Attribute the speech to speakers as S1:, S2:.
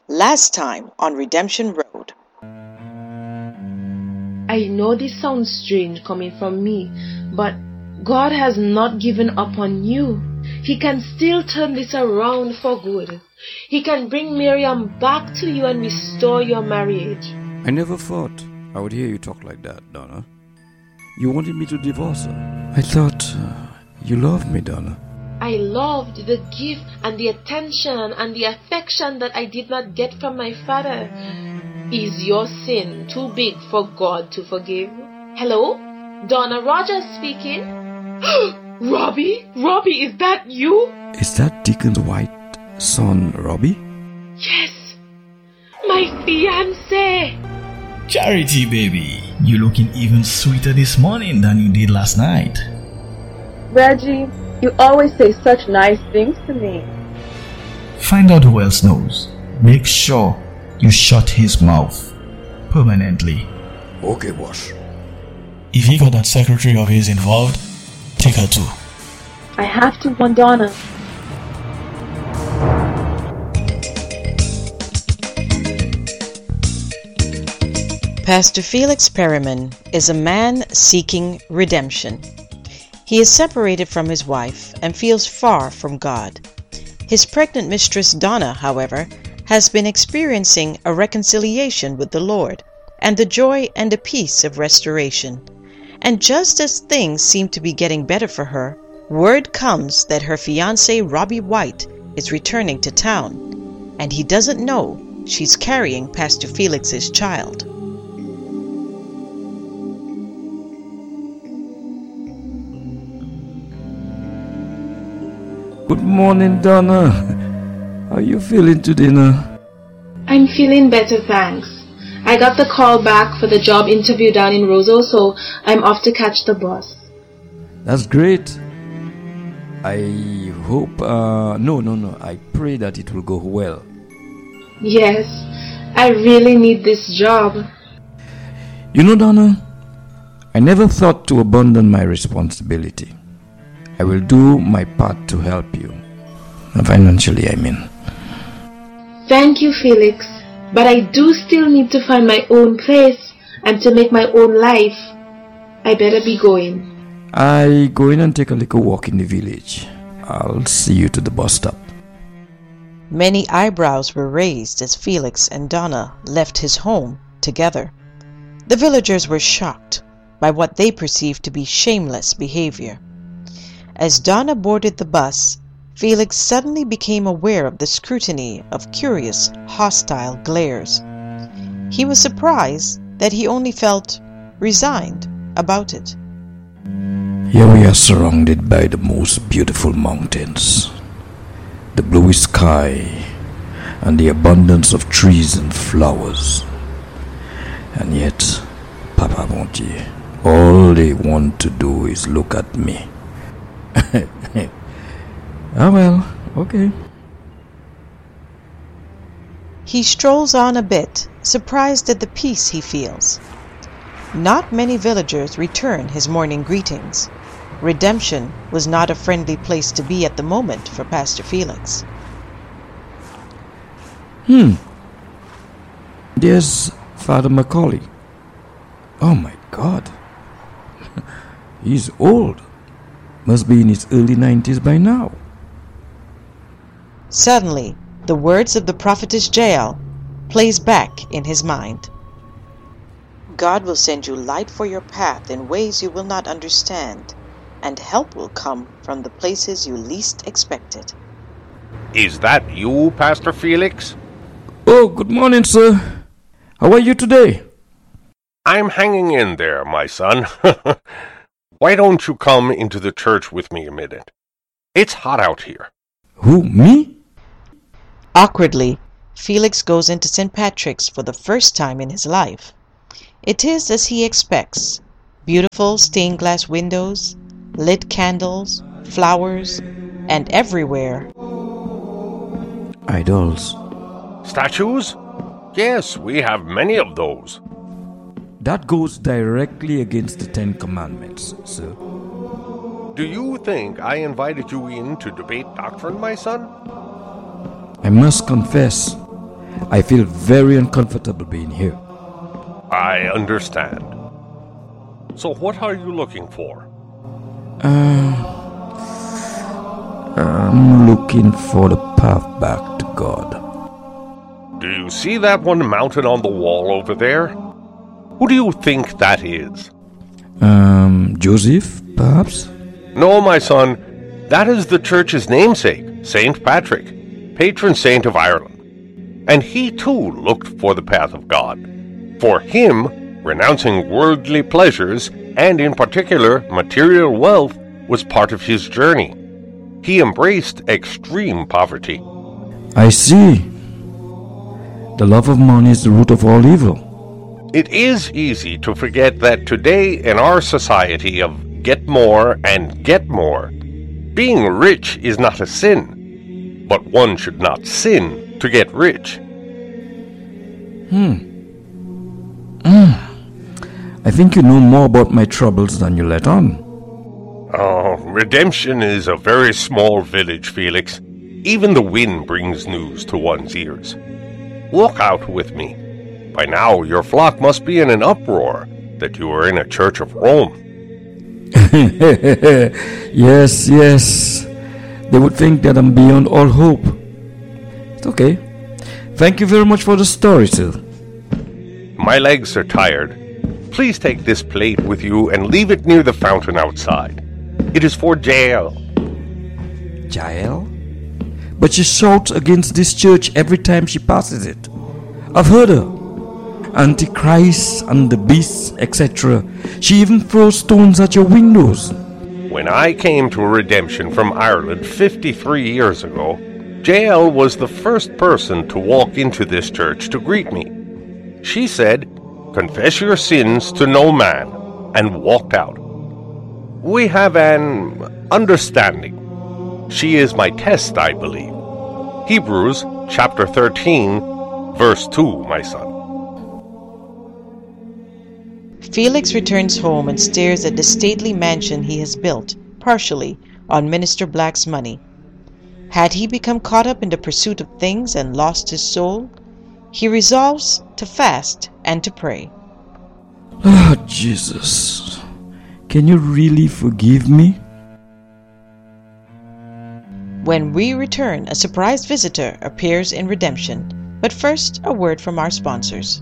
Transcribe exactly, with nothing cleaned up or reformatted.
S1: Last time on Redemption Road.
S2: I know this sounds strange coming from me, but God has not given up on you. He can still turn this around for good. He can bring Miriam back to you and restore your marriage.
S3: I never thought I would hear you talk like that, Donna. You wanted me to divorce her. I thought uh, you loved me, Donna.
S2: I loved the gift and the attention and the affection that I did not get from my father. Is your sin too big for God to forgive? Hello? Donna Rogers speaking. Robbie? Robbie, is that you?
S3: Is that Deacon's white son, Robbie?
S2: Yes. My fiancé.
S4: Charity, baby. You're looking even sweeter this morning than you did last night.
S5: Reggie, you always say such nice things to me.
S4: Find out who else knows. Make sure you shut his mouth permanently.
S3: Okay, boss.
S4: If he got that secretary of his involved, take her too.
S5: I have to warn Donna.
S1: Pastor Felix Perryman is a man seeking redemption. He is separated from his wife and feels far from God. His pregnant mistress Donna, however, has been experiencing a reconciliation with the Lord and the joy and the peace of restoration. And just as things seem to be getting better for her, word comes that her fiancé Robbie White is returning to town, and he doesn't know she's carrying Pastor Felix's child.
S3: Good morning, Donna. How are you feeling today now?
S2: I'm feeling better, thanks. I got the call back for the job interview down in Roseau, so I'm off to catch the bus.
S3: That's great. I hope, uh, no, no, no. I pray that it will go well.
S2: Yes, I really need this job.
S3: You know, Donna, I never thought to abandon my responsibility. I will do my part to help you. Financially, I mean.
S2: Thank you, Felix. But I do still need to find my own place and to make my own life. I better be going.
S3: I go in and take a little walk in the village. I'll see you to the bus stop.
S1: Many eyebrows were raised as Felix and Donna left his home together. The villagers were shocked by what they perceived to be shameless behavior. As Donna boarded the bus, Felix suddenly became aware of the scrutiny of curious, hostile glares. He was surprised that he only felt resigned about it.
S3: Here we are surrounded by the most beautiful mountains, the bluest sky, and the abundance of trees and flowers. And yet, Papa Monty, all they want to do is look at me. Ah well, okay.
S1: He strolls on a bit, surprised at the peace he feels. Not many villagers return his morning greetings. Redemption was not a friendly place to be at the moment for Pastor Felix.
S3: Hmm. There's Father Macaulay. Oh my God. He's old. Must be in his early nineties by now.
S1: Suddenly, the words of the prophetess Jael plays back in his mind. God will send you light for your path in ways you will not understand, and help will come from the places you least expect it.
S6: Is that you, Pastor Felix?
S3: Oh, good morning, sir. How are you today?
S6: I'm hanging in there, my son. Why don't you come into the church with me a minute? It's hot out here.
S3: Who, me?
S1: Awkwardly, Felix goes into Saint Patrick's for the first time in his life. It is as he expects. Beautiful stained glass windows, lit candles, flowers, and everywhere
S3: idols.
S6: Statues? Yes, we have many of those.
S3: That goes directly against the Ten Commandments, sir.
S6: Do you think I invited you in to debate doctrine, my son?
S3: I must confess, I feel very uncomfortable being here.
S6: I understand. So what are you looking for?
S3: Uh, I'm looking for the path back to God.
S6: Do you see that one mounted on the wall over there? Who do you think that is?
S3: Um, Joseph, perhaps?
S6: No, my son. That is the church's namesake, Saint Patrick, patron saint of Ireland. And he too looked for the path of God. For him, renouncing worldly pleasures, and in particular material wealth, was part of his journey. He embraced extreme poverty.
S3: I see. The love of money is the root of all evil.
S6: It is easy to forget that today in our society of get more and get more, being rich is not a sin, but one should not sin to get rich.
S3: Hmm. Mm. I think you know more about my troubles than you let on.
S6: Oh, redemption is a very small village, Felix. Even the wind brings news to one's ears. Walk out with me. By now, your flock must be in an uproar that you are in a church of Rome.
S3: Yes, yes. They would think that I'm beyond all hope. It's okay. Thank you very much for the story, sir.
S6: My legs are tired. Please take this plate with you and leave it near the fountain outside. It is for Jael.
S3: Jael? But she shouts against this church every time she passes it. I've heard her. Antichrist and the beast, et cetera. She even throws stones at your windows.
S6: When I came to redemption from Ireland fifty-three years ago, Jael was the first person to walk into this church to greet me. She said, "Confess your sins to no man," and walked out. We have an understanding. She is my test, I believe. Hebrews chapter thirteen, verse two, my son.
S1: Felix returns home and stares at the stately mansion he has built, partially, on Minister Black's money. Had he become caught up in the pursuit of things and lost his soul? He resolves to fast and to pray.
S3: Ah, Jesus, can you really forgive me?
S1: When we return, a surprise visitor appears in Redemption. But first, a word from our sponsors.